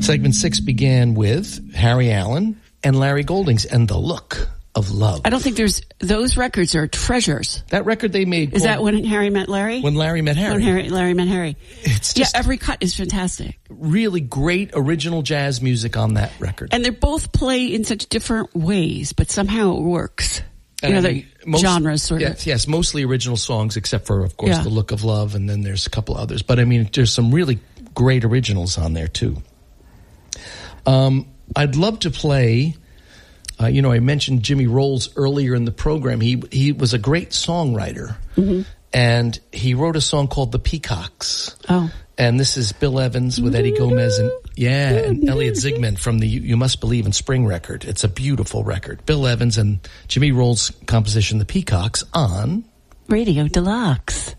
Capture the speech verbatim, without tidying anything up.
Segment six began with Harry Allen and Larry Goldings and The Look of Love. I don't think there's, those records are treasures. That record they made. Is that When Harry Met Larry? When Larry Met Harry. When Harry, Larry Met Harry. It's just yeah, every cut is fantastic. Really great original jazz music on that record. And they both play in such different ways, but somehow it works. You know, the genres sort yes, of. Yes, mostly original songs, except for, of course, Yeah. The Look of Love, and then there's a couple others. But, I mean, there's some really great originals on there, too. Um, I'd love to play... Uh, you know, I mentioned Jimmy Rolls earlier in the program. He he was a great songwriter, mm-hmm. and he wrote a song called "The Peacocks." Oh, and this is Bill Evans with Eddie Gomez and yeah, and Elliot Zigman from the "You Must Believe in Spring" record. It's a beautiful record. Bill Evans and Jimmy Rolls' composition, "The Peacocks," on Radio Deluxe.